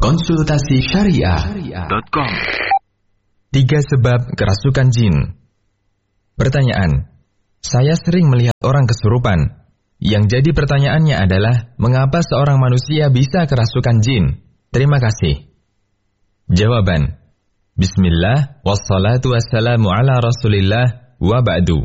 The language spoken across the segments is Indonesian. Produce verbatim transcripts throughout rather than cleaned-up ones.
Konsultasi Syariah dot com. Tiga sebab kerasukan jin. Pertanyaan, saya sering melihat orang kesurupan. Yang jadi pertanyaannya adalah, mengapa seorang manusia bisa kerasukan jin? Terima kasih. Jawaban, Bismillah, wassalatu wassalamu ala rasulillah, wa ba'du.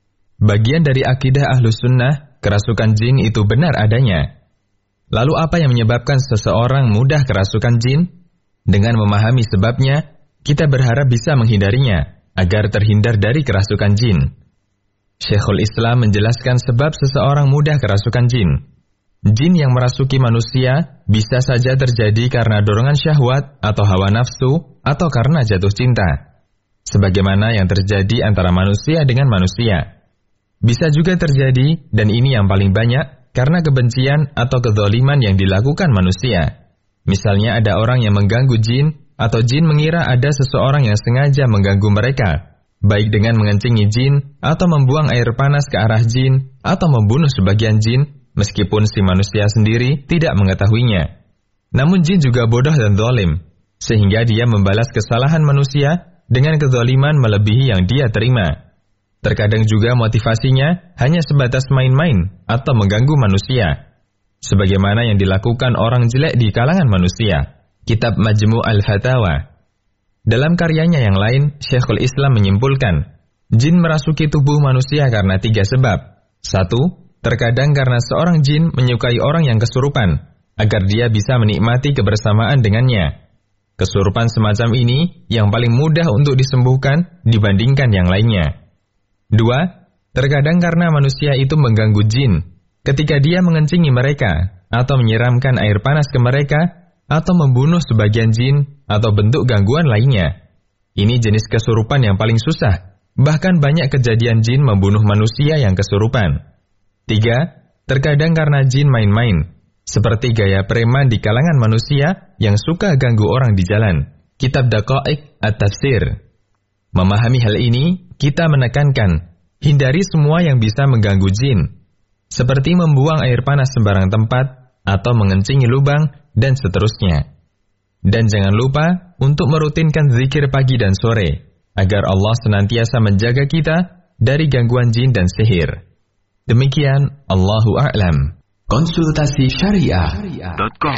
Bagian dari akidah Ahlus Sunnah, kerasukan jin itu benar adanya. Lalu apa yang menyebabkan seseorang mudah kerasukan jin? Dengan memahami sebabnya, kita berharap bisa menghindarinya, agar terhindar dari kerasukan jin. Syekhul Islam menjelaskan sebab seseorang mudah kerasukan jin. Jin yang merasuki manusia bisa saja terjadi karena dorongan syahwat atau hawa nafsu, atau karena jatuh cinta. Sebagaimana yang terjadi antara manusia dengan manusia. Bisa juga terjadi, dan ini yang paling banyak, karena kebencian atau kezaliman yang dilakukan manusia. Misalnya ada orang yang mengganggu jin, atau jin mengira ada seseorang yang sengaja mengganggu mereka, baik dengan mengencingi jin, atau membuang air panas ke arah jin, atau membunuh sebagian jin, meskipun si manusia sendiri tidak mengetahuinya. Namun jin juga bodoh dan zalim, sehingga dia membalas kesalahan manusia dengan kezaliman melebihi yang dia terima. Terkadang juga motivasinya hanya sebatas main-main atau mengganggu manusia. Sebagaimana yang dilakukan orang jelek di kalangan manusia. Kitab Majmu' al-Fatawa. Dalam karyanya yang lain, Syekhul Islam menyimpulkan, jin merasuki tubuh manusia karena tiga sebab. Satu, terkadang karena seorang jin menyukai orang yang kesurupan, agar dia bisa menikmati kebersamaan dengannya. Kesurupan semacam ini yang paling mudah untuk disembuhkan dibandingkan yang lainnya. Dua, terkadang karena manusia itu mengganggu jin, ketika dia mengencingi mereka, atau menyiramkan air panas ke mereka, atau membunuh sebagian jin, atau bentuk gangguan lainnya. Ini jenis kesurupan yang paling susah, bahkan banyak kejadian jin membunuh manusia yang kesurupan. Tiga, terkadang karena jin main-main, seperti gaya preman di kalangan manusia yang suka ganggu orang di jalan. Kitab Daqa'iq at-Tafsir. Memahami hal ini, kita menekankan, hindari semua yang bisa mengganggu jin, seperti membuang air panas sembarang tempat, atau mengencingi lubang, dan seterusnya. Dan jangan lupa untuk merutinkan zikir pagi dan sore, agar Allah senantiasa menjaga kita dari gangguan jin dan sihir. Demikian, Allahu a'lam. Konsultasi Syariah dot com.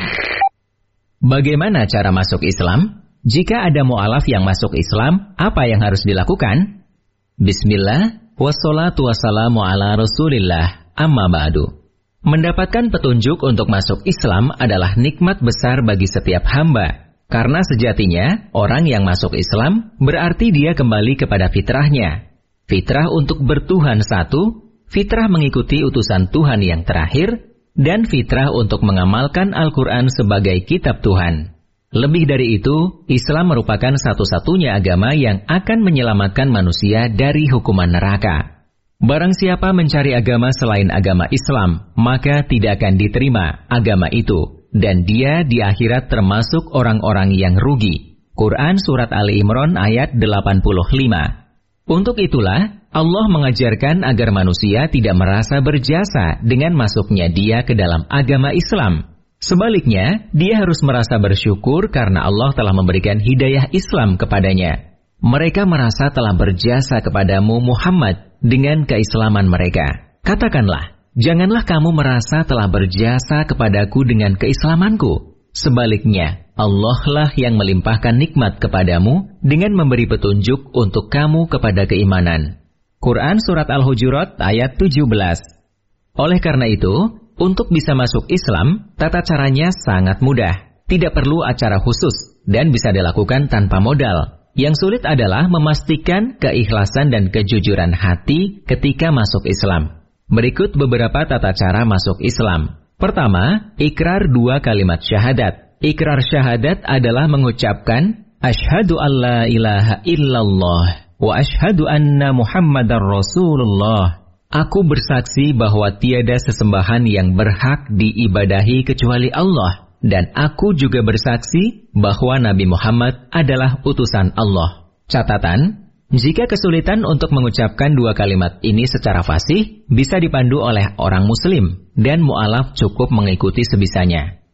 Bagaimana cara masuk Islam? Jika ada mu'alaf yang masuk Islam, apa yang harus dilakukan? Bismillah, wassalatu wassalamu ala rasulillah, amma ba'du. Mendapatkan petunjuk untuk masuk Islam adalah nikmat besar bagi setiap hamba. Karena sejatinya, orang yang masuk Islam berarti dia kembali kepada fitrahnya. Fitrah untuk bertuhan satu, fitrah mengikuti utusan Tuhan yang terakhir, dan fitrah untuk mengamalkan Al-Quran sebagai kitab Tuhan. Lebih dari itu, Islam merupakan satu-satunya agama yang akan menyelamatkan manusia dari hukuman neraka. Barang siapa mencari agama selain agama Islam, maka tidak akan diterima agama itu, dan dia di akhirat termasuk orang-orang yang rugi. Quran Surat Ali Imran ayat delapan puluh lima. Untuk itulah, Allah mengajarkan agar manusia tidak merasa berjasa dengan masuknya dia ke dalam agama Islam. Sebaliknya, dia harus merasa bersyukur karena Allah telah memberikan hidayah Islam kepadanya. Mereka merasa telah berjasa kepadamu Muhammad dengan keislaman mereka. Katakanlah, janganlah kamu merasa telah berjasa kepadaku dengan keislamanku. Sebaliknya, Allah lah yang melimpahkan nikmat kepadamu dengan memberi petunjuk untuk kamu kepada keimanan. Quran Surat Al-Hujurat ayat tujuh belas. Oleh karena itu, untuk bisa masuk Islam, tata caranya sangat mudah. Tidak perlu acara khusus dan bisa dilakukan tanpa modal. Yang sulit adalah memastikan keikhlasan dan kejujuran hati ketika masuk Islam. Berikut beberapa tata cara masuk Islam. Pertama, ikrar dua kalimat syahadat. Ikrar syahadat adalah mengucapkan asyhadu alla ilaha illallah wa asyhadu anna Muhammadar Rasulullah. Aku bersaksi bahwa tiada sesembahan yang berhak diibadahi kecuali Allah, dan aku juga bersaksi bahwa Nabi Muhammad adalah utusan Allah. Catatan, jika kesulitan untuk mengucapkan dua kalimat ini secara fasih, bisa dipandu oleh orang muslim, dan mu'alaf cukup mengikuti sebisanya.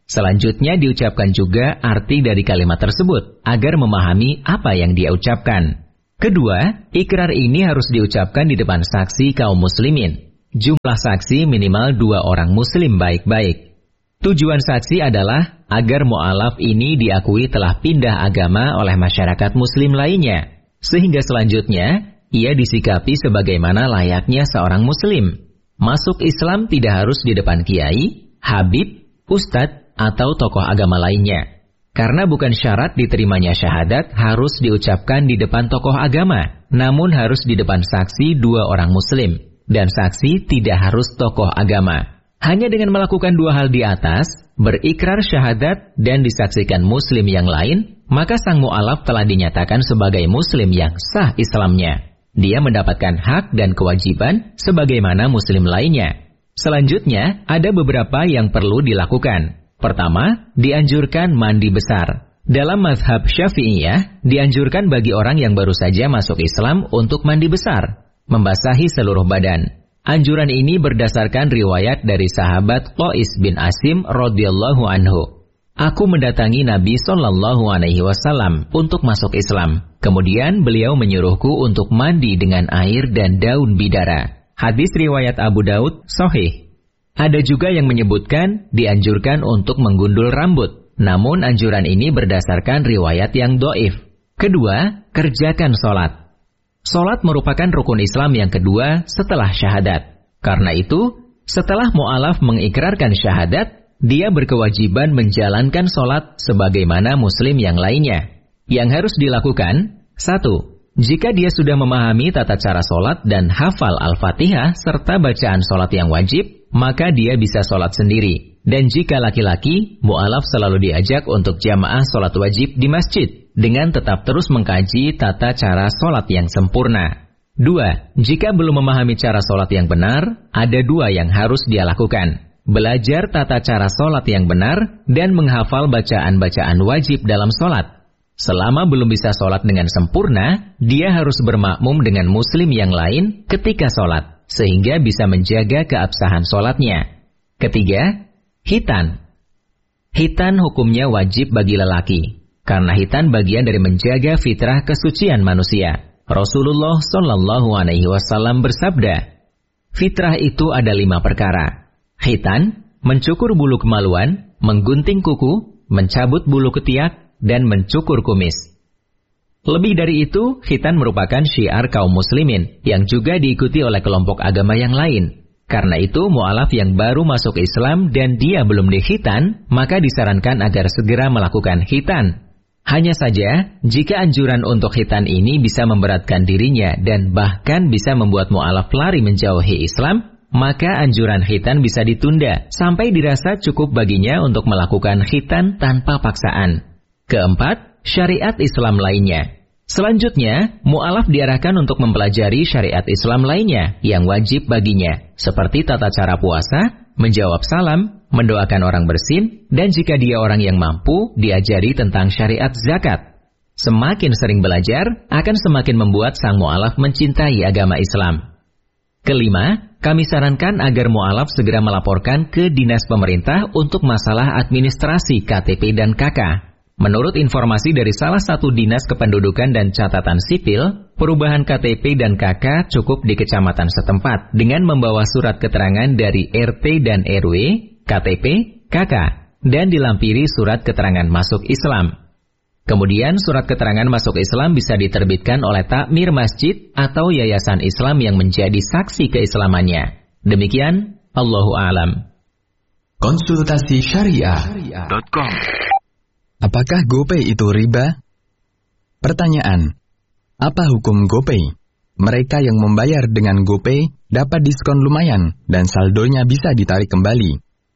Selanjutnya diucapkan juga arti dari kalimat tersebut agar memahami apa yang dia ucapkan. Kedua, ikrar ini harus diucapkan di depan saksi kaum muslimin. Jumlah saksi minimal dua orang muslim baik-baik. Tujuan saksi adalah agar mu'alaf ini diakui telah pindah agama oleh masyarakat muslim lainnya, sehingga selanjutnya ia disikapi sebagaimana layaknya seorang muslim. Masuk Islam tidak harus di depan kiai, habib, ustadz, atau tokoh agama lainnya. Karena bukan syarat diterimanya syahadat harus diucapkan di depan tokoh agama, namun harus di depan saksi dua orang muslim. Dan saksi tidak harus tokoh agama. Hanya dengan melakukan dua hal di atas, berikrar syahadat dan disaksikan muslim yang lain, maka sang mu'alaf telah dinyatakan sebagai muslim yang sah Islamnya. Dia mendapatkan hak dan kewajiban sebagaimana muslim lainnya. Selanjutnya, ada beberapa yang perlu dilakukan. Pertama, dianjurkan mandi besar. Dalam mazhab Syafi'iyah, dianjurkan bagi orang yang baru saja masuk Islam untuk mandi besar, membasahi seluruh badan. Anjuran ini berdasarkan riwayat dari sahabat Qais bin Asim radhiyallahu anhu. Aku mendatangi Nabi Shallallahu Alaihi Wasallam untuk masuk Islam. Kemudian beliau menyuruhku untuk mandi dengan air dan daun bidara. Hadis riwayat Abu Daud sahih. Ada juga yang menyebutkan dianjurkan untuk menggundul rambut. Namun anjuran ini berdasarkan riwayat yang doif. Kedua, kerjakan sholat. Sholat merupakan rukun Islam yang kedua setelah syahadat. Karena itu, setelah mu'alaf mengikrarkan syahadat, dia berkewajiban menjalankan sholat sebagaimana muslim yang lainnya. Yang harus dilakukan, satu, jika dia sudah memahami tata cara sholat dan hafal Al-Fatihah serta bacaan sholat yang wajib, maka dia bisa sholat sendiri. Dan jika laki-laki, mu'alaf selalu diajak untuk jamaah sholat wajib di masjid, dengan tetap terus mengkaji tata cara sholat yang sempurna. Dua, jika belum memahami cara sholat yang benar, ada dua yang harus dia lakukan. Belajar tata cara sholat yang benar, dan menghafal bacaan-bacaan wajib dalam sholat. Selama belum bisa sholat dengan sempurna, dia harus bermakmum dengan muslim yang lain ketika sholat, sehingga bisa menjaga keabsahan sholatnya. Ketiga, khitan. Khitan hukumnya wajib bagi lelaki, karena khitan bagian dari menjaga fitrah kesucian manusia. Rasulullah Shallallahu Alaihi Wasallam bersabda, fitrah itu ada lima perkara. Khitan, mencukur bulu kemaluan, menggunting kuku, mencabut bulu ketiak, dan mencukur kumis. Lebih dari itu, khitan merupakan syiar kaum muslimin yang juga diikuti oleh kelompok agama yang lain. Karena itu, mu'alaf yang baru masuk Islam dan dia belum dikhitan, maka disarankan agar segera melakukan khitan. Hanya saja, jika anjuran untuk khitan ini bisa memberatkan dirinya dan bahkan bisa membuat mu'alaf lari menjauhi Islam, maka anjuran khitan bisa ditunda sampai dirasa cukup baginya untuk melakukan khitan tanpa paksaan. Keempat, syariat Islam lainnya. Selanjutnya, mu'alaf diarahkan untuk mempelajari syariat Islam lainnya yang wajib baginya, seperti tata cara puasa, menjawab salam, mendoakan orang bersin, dan jika dia orang yang mampu, diajari tentang syariat zakat. Semakin sering belajar, akan semakin membuat sang mu'alaf mencintai agama Islam. Kelima, kami sarankan agar mu'alaf segera melaporkan ke dinas pemerintah untuk masalah administrasi K T P dan K K. Menurut informasi dari salah satu dinas kependudukan dan catatan sipil, perubahan K T P dan K K cukup di kecamatan setempat dengan membawa surat keterangan dari R T dan R W, K T P, K K, dan dilampiri surat keterangan masuk Islam. Kemudian surat keterangan masuk Islam bisa diterbitkan oleh takmir masjid atau yayasan Islam yang menjadi saksi keislamannya. Demikian, Allahu a'lam. Konsultasi Syariah dot com. Apakah GoPay itu riba? Pertanyaan, apa hukum GoPay? Mereka yang membayar dengan GoPay dapat diskon lumayan dan saldonya bisa ditarik kembali.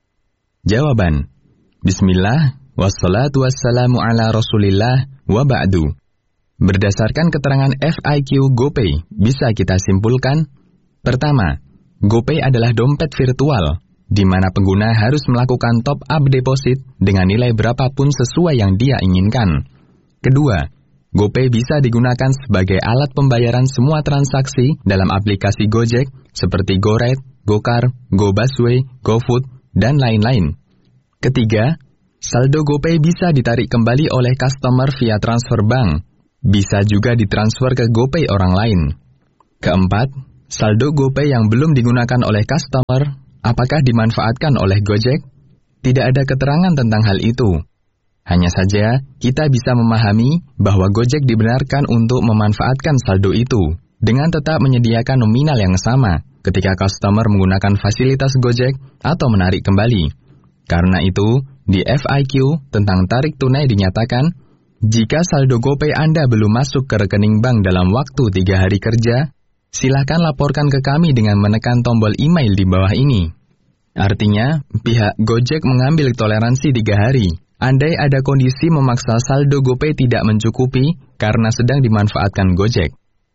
Jawaban, Bismillah, wassalatu wassalamu ala rasulillah, wa ba'du. Berdasarkan keterangan F A Q GoPay, bisa kita simpulkan, pertama, GoPay adalah dompet virtual, di mana pengguna harus melakukan top-up deposit dengan nilai berapapun sesuai yang dia inginkan. Kedua, GoPay bisa digunakan sebagai alat pembayaran semua transaksi dalam aplikasi Gojek seperti GoRide, GoCar, GoBusway, GoFood, dan lain-lain. Ketiga, Saldo GoPay bisa ditarik kembali oleh customer via transfer bank. Bisa juga ditransfer ke GoPay orang lain. Keempat, saldo GoPay yang belum digunakan oleh customer, apakah dimanfaatkan oleh Gojek? Tidak ada keterangan tentang hal itu. Hanya saja, kita bisa memahami bahwa Gojek dibenarkan untuk memanfaatkan saldo itu dengan tetap menyediakan nominal yang sama ketika customer menggunakan fasilitas Gojek atau menarik kembali. Karena itu, di F A Q tentang tarik tunai dinyatakan, jika saldo GoPay Anda belum masuk ke rekening bank dalam waktu tiga hari kerja, silakan laporkan ke kami dengan menekan tombol email di bawah ini. Artinya, pihak Gojek mengambil toleransi tiga hari. Andai ada kondisi memaksa saldo GoPay tidak mencukupi karena sedang dimanfaatkan Gojek.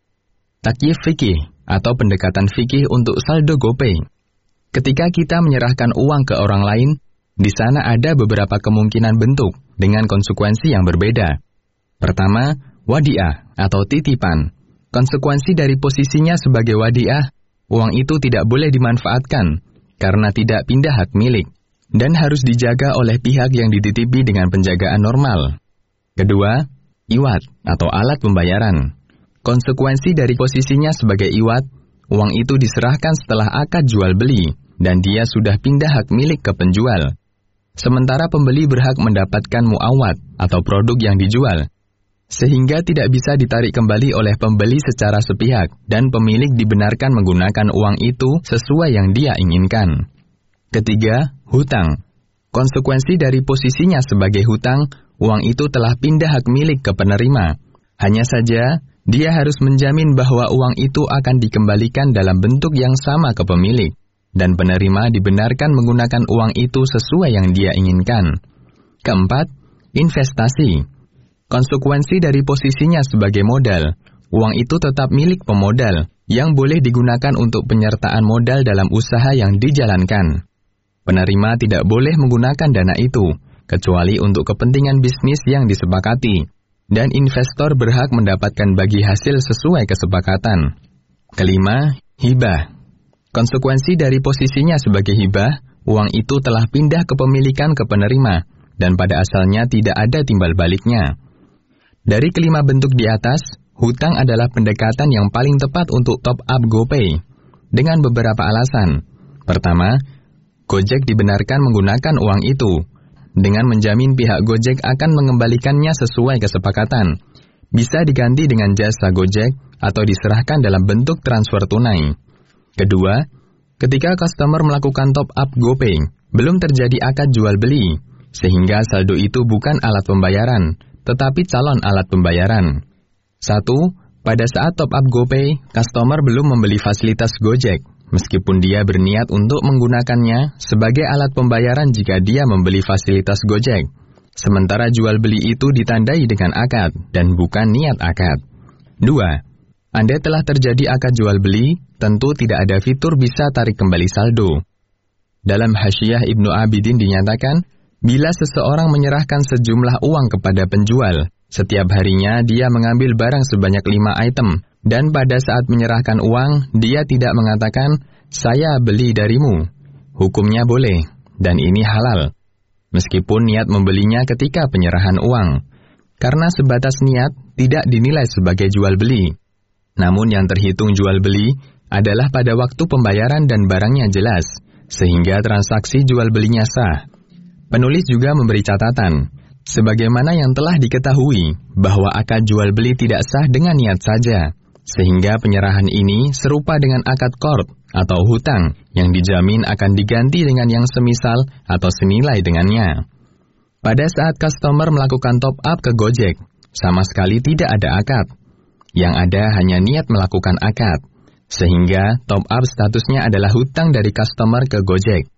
Takyif fikih atau pendekatan fikih untuk saldo GoPay. Ketika kita menyerahkan uang ke orang lain, di sana ada beberapa kemungkinan bentuk dengan konsekuensi yang berbeda. Pertama, wadiah atau titipan. Konsekuensi dari posisinya sebagai wadiah, uang itu tidak boleh dimanfaatkan karena tidak pindah hak milik dan harus dijaga oleh pihak yang dititipi dengan penjagaan normal. Kedua, iwat atau alat pembayaran. Konsekuensi dari posisinya sebagai iwat, uang itu diserahkan setelah akad jual beli dan dia sudah pindah hak milik ke penjual. Sementara pembeli berhak mendapatkan muawat atau produk yang dijual, sehingga tidak bisa ditarik kembali oleh pembeli secara sepihak dan pemilik dibenarkan menggunakan uang itu sesuai yang dia inginkan. Ketiga, hutang. Konsekuensi dari posisinya sebagai hutang, uang itu telah pindah hak milik ke penerima. Hanya saja, dia harus menjamin bahwa uang itu akan dikembalikan dalam bentuk yang sama ke pemilik, dan penerima dibenarkan menggunakan uang itu sesuai yang dia inginkan. Keempat, investasi. Konsekuensi dari posisinya sebagai modal, uang itu tetap milik pemodal, yang boleh digunakan untuk penyertaan modal dalam usaha yang dijalankan. Penerima tidak boleh menggunakan dana itu, kecuali untuk kepentingan bisnis yang disepakati, dan investor berhak mendapatkan bagi hasil sesuai kesepakatan. Kelima, hibah. Konsekuensi dari posisinya sebagai hibah, uang itu telah pindah kepemilikan ke penerima, dan pada asalnya tidak ada timbal baliknya. Dari kelima bentuk di atas, hutang adalah pendekatan yang paling tepat untuk top up GoPay, dengan beberapa alasan. Pertama, Gojek dibenarkan menggunakan uang itu, dengan menjamin pihak Gojek akan mengembalikannya sesuai kesepakatan. Bisa diganti dengan jasa Gojek, atau diserahkan dalam bentuk transfer tunai. Kedua, ketika customer melakukan top up GoPay, belum terjadi akad jual beli, sehingga saldo itu bukan alat pembayaran, tetapi calon alat pembayaran. Satu, pada saat top up GoPay, customer belum membeli fasilitas Gojek, meskipun dia berniat untuk menggunakannya sebagai alat pembayaran jika dia membeli fasilitas Gojek. Sementara jual beli itu ditandai dengan akad, dan bukan niat akad. Dua, Anda telah terjadi akad jual beli, tentu tidak ada fitur bisa tarik kembali saldo. Dalam Hasyiah Ibnu Abidin dinyatakan, bila seseorang menyerahkan sejumlah uang kepada penjual, setiap harinya dia mengambil barang sebanyak lima item, dan pada saat menyerahkan uang, dia tidak mengatakan, saya beli darimu. Hukumnya boleh, dan ini halal. Meskipun niat membelinya ketika penyerahan uang. Karena sebatas niat, tidak dinilai sebagai jual beli. Namun yang terhitung jual beli, adalah pada waktu pembayaran dan barangnya jelas, sehingga transaksi jual belinya sah. Penulis juga memberi catatan, sebagaimana yang telah diketahui, bahwa akad jual beli tidak sah dengan niat saja, sehingga penyerahan ini serupa dengan akad qard atau hutang yang dijamin akan diganti dengan yang semisal atau senilai dengannya. Pada saat customer melakukan top up ke Gojek, sama sekali tidak ada akad. Yang ada hanya niat melakukan akad, sehingga top up statusnya adalah hutang dari customer ke Gojek.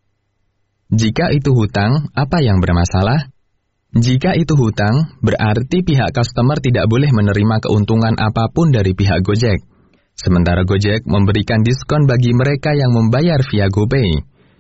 Jika itu hutang, apa yang bermasalah? Jika itu hutang, berarti pihak customer tidak boleh menerima keuntungan apapun dari pihak Gojek. Sementara Gojek memberikan diskon bagi mereka yang membayar via GoPay.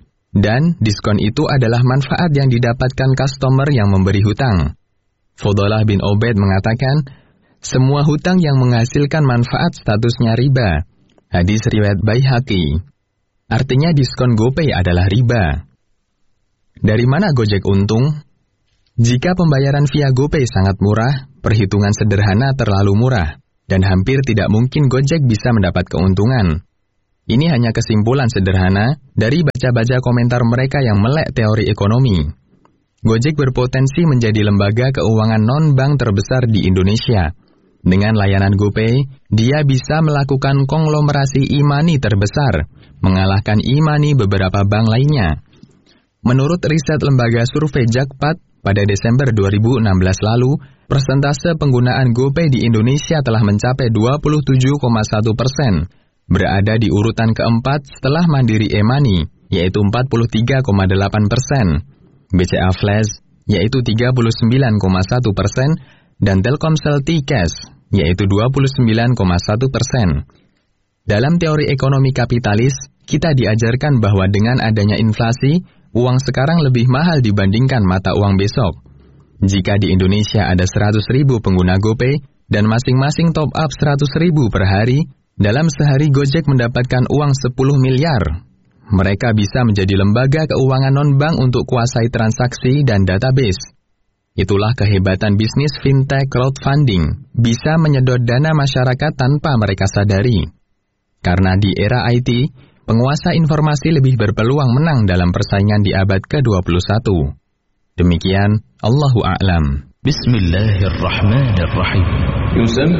Dan diskon itu adalah manfaat yang didapatkan customer yang memberi hutang. Fudhalah bin Ubaid mengatakan, semua hutang yang menghasilkan manfaat statusnya riba. Hadis riwayat Baihaqi. Artinya diskon GoPay adalah riba. Dari mana Gojek untung? Jika pembayaran via GoPay sangat murah, perhitungan sederhana terlalu murah, dan hampir tidak mungkin Gojek bisa mendapat keuntungan. Ini hanya kesimpulan sederhana dari baca-baca komentar mereka yang melek teori ekonomi. Gojek berpotensi menjadi lembaga keuangan non-bank terbesar di Indonesia. Dengan layanan GoPay, dia bisa melakukan konglomerasi e-money terbesar, mengalahkan e-money beberapa bank lainnya. Menurut riset lembaga survei Jakpat, pada Desember dua ribu enam belas lalu, persentase penggunaan GoPay di Indonesia telah mencapai dua puluh tujuh koma satu persen, berada di urutan keempat setelah Mandiri e-money, yaitu empat puluh tiga koma delapan persen, B C A Flash, yaitu tiga puluh sembilan koma satu persen, dan Telkomsel T-Cash, yaitu dua puluh sembilan koma satu persen. Dalam teori ekonomi kapitalis, kita diajarkan bahwa dengan adanya inflasi, uang sekarang lebih mahal dibandingkan mata uang besok. Jika di Indonesia ada seratus ribu pengguna GoPay dan masing-masing top up seratus ribu per hari, dalam sehari Gojek mendapatkan uang sepuluh miliar. Mereka bisa menjadi lembaga keuangan non-bank untuk kuasai transaksi dan database. Itulah kehebatan bisnis fintech crowdfunding, bisa menyedot dana masyarakat tanpa mereka sadari. Karena di era I T, penguasa informasi lebih berpeluang menang dalam persaingan di abad ke dua puluh satu. Demikian, Allahu a'lam. Bismillahirrahmanirrahim.